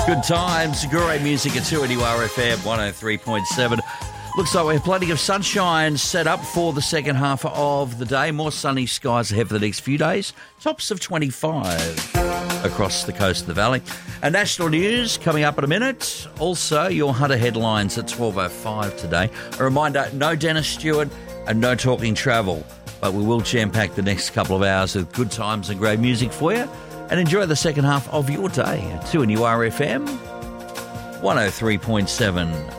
Good times, great music at 2NURFM 103.7. Looks like we have plenty of sunshine set up for the second half of the day. More sunny skies ahead for the next few days. Tops of 25 across the coast of the valley. And national news coming up in a minute. Also, your Hunter headlines at 12:05 today. A reminder, no Dennis Stewart and no talking travel. But we will jam-pack the next couple of hours with good times and great music for you. And enjoy the second half of your day at 2NURFM 103.7.